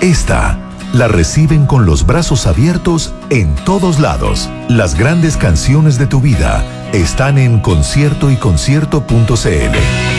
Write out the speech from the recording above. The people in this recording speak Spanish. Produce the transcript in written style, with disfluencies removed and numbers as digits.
Esta la reciben con los brazos abiertos en todos lados. Las grandes canciones de tu vida están en conciertoyconcierto.cl.